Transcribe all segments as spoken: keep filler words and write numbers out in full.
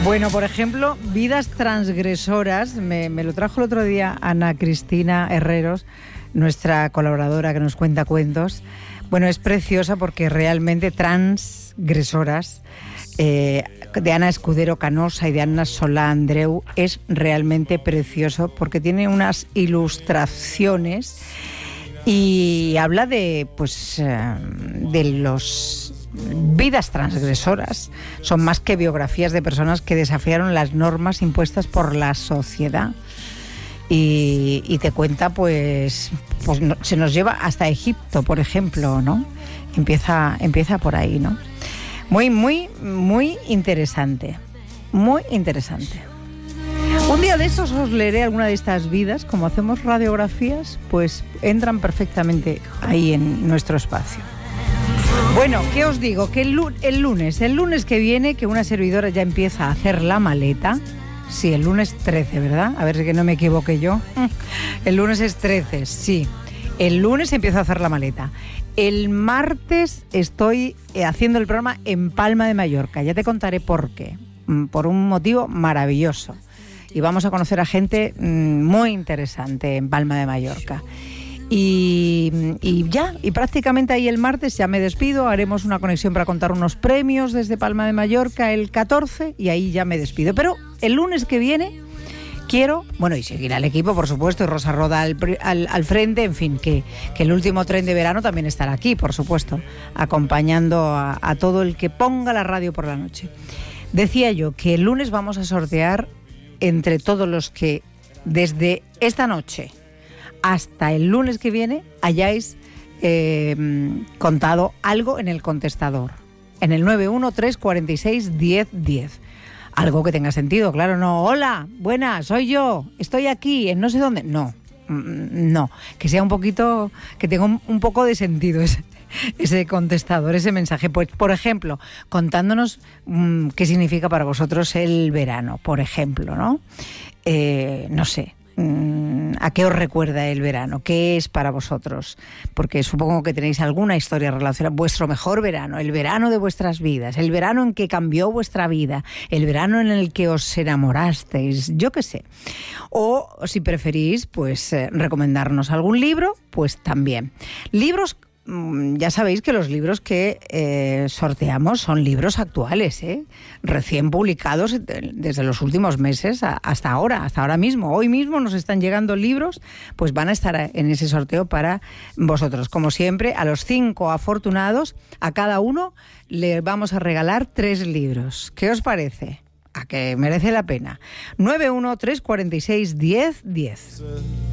Bueno, por ejemplo, vidas transgresoras, me, me lo trajo el otro día Ana Cristina Herreros, nuestra colaboradora que nos cuenta cuentos. Bueno, es preciosa porque realmente transgresoras, eh, de Ana Escudero Canosa y de Ana Solá Andreu, es realmente precioso porque tiene unas ilustraciones y habla de, pues, eh, de los... vidas transgresoras. Son más que biografías de personas que desafiaron las normas impuestas por la sociedad. Y, y te cuenta, pues, pues no, se nos lleva hasta Egipto, por ejemplo, ¿no? Empieza, empieza por ahí, ¿no? Muy, muy, muy interesante. Muy interesante. Un día de estos os leeré alguna de estas vidas. Como hacemos radiografías, pues entran perfectamente ahí en nuestro espacio. Bueno, ¿qué os digo? Que el, el lunes, el lunes que viene, que una servidora ya empieza a hacer la maleta. Sí, el lunes trece, ¿verdad? A ver si que no me equivoque yo. El lunes es trece, sí. El lunes empiezo a hacer la maleta. El martes estoy haciendo el programa en Palma de Mallorca. Ya te contaré por qué. Por un motivo maravilloso. Y vamos a conocer a gente muy interesante en Palma de Mallorca. Y, y ya, y prácticamente ahí el martes ya me despido, haremos una conexión para contar unos premios desde Palma de Mallorca el catorce y ahí ya me despido. Pero el lunes que viene quiero, bueno, y seguir al equipo, por supuesto, y Rosa Roda al, al, al frente, en fin, que, que el último tren de verano también estará aquí, por supuesto, acompañando a, a todo el que ponga la radio por la noche. Decía yo que el lunes vamos a sortear entre todos los que desde esta noche hasta el lunes que viene hayáis eh, contado algo en el contestador, en el nueve uno tres cuatro seis diez diez. Algo que tenga sentido, claro, no, hola, buenas, soy yo, estoy aquí, en no sé dónde. No, no, que sea un poquito, que tenga un, un poco de sentido ese, ese contestador, ese mensaje. Pues, por ejemplo, contándonos mmm, qué significa para vosotros el verano, por ejemplo, ¿no? Eh, no sé. ¿A qué os recuerda el verano? ¿Qué es para vosotros? Porque supongo que tenéis alguna historia relacionada. Vuestro mejor verano, el verano de vuestras vidas, el verano en que cambió vuestra vida, el verano en el que os enamorasteis, yo qué sé. O si preferís, pues eh, recomendarnos algún libro, pues también. Libros. Ya sabéis que los libros que eh, sorteamos son libros actuales, ¿eh? Recién publicados desde los últimos meses hasta ahora, hasta ahora mismo. Hoy mismo nos están llegando libros, pues van a estar en ese sorteo para vosotros. Como siempre, a los cinco afortunados, a cada uno le vamos a regalar tres libros. ¿Qué os parece? A que merece la pena. nueve uno tres cuatro seis diez diez.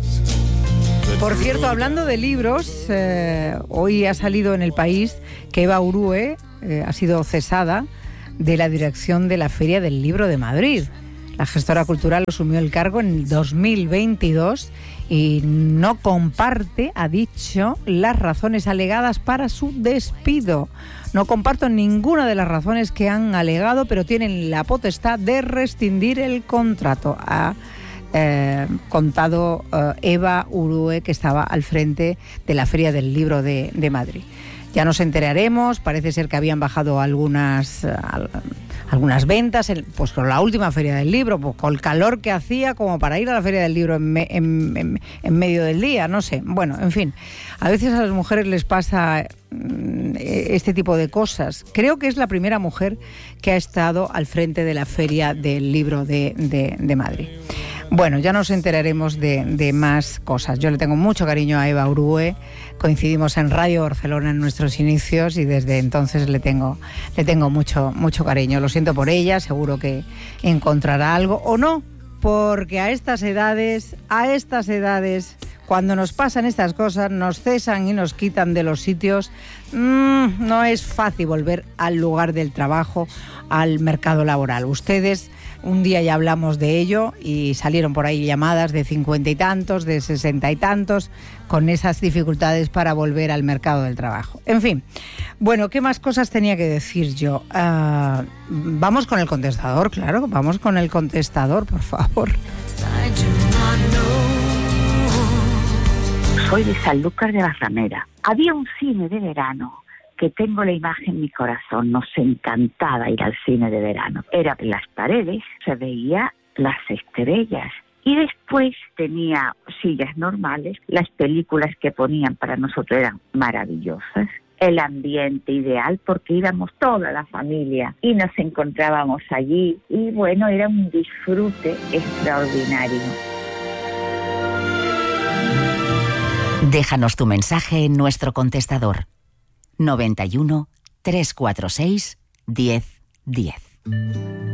Por cierto, hablando de libros, eh, hoy ha salido en El País que Eva Urue eh, ha sido cesada de la dirección de la Feria del Libro de Madrid. La gestora cultural asumió el cargo en el dos mil veintidós y no comparte, ha dicho, las razones alegadas para su despido. No comparto ninguna de las razones que han alegado, pero tienen la potestad de rescindir el contrato. Ha Eh, contado eh, Eva Urue, que estaba al frente de la Feria del Libro de, de Madrid. Ya nos enteraremos, parece ser que habían bajado algunas, eh, algunas ventas, en, pues con la última Feria del Libro, pues con el calor que hacía como para ir a la Feria del Libro en, me, en, en, en medio del día, no sé. Bueno, en fin, a veces a las mujeres les pasa este tipo de cosas. Creo que es la primera mujer que ha estado al frente de la Feria del Libro de, de, de Madrid. Bueno, ya nos enteraremos de, de más cosas. Yo le tengo mucho cariño a Eva Urue. Coincidimos en Radio Barcelona en nuestros inicios y desde entonces le tengo, le tengo mucho, mucho cariño. Lo siento por ella, seguro que encontrará algo o no, porque a estas edades, a estas edades, cuando nos pasan estas cosas, nos cesan y nos quitan de los sitios, mmm, no es fácil volver al lugar del trabajo, al mercado laboral. Ustedes, un día ya hablamos de ello y salieron por ahí llamadas de cincuenta y tantos, de sesenta y tantos, con esas dificultades para volver al mercado del trabajo. En fin, bueno, ¿qué más cosas tenía que decir yo? Uh, vamos con el contestador, claro, vamos con el contestador, por favor. Soy de Sanlúcar de Barrameda. Había un cine de verano que tengo la imagen en mi corazón. Nos encantaba ir al cine de verano. Era en las paredes, se veía las estrellas. Y después tenía sillas normales. Las películas que ponían para nosotros eran maravillosas. El ambiente ideal porque íbamos toda la familia y nos encontrábamos allí. Y bueno, era un disfrute extraordinario. Déjanos tu mensaje en nuestro contestador noventa y uno, trescientos cuarenta y seis, diez diez.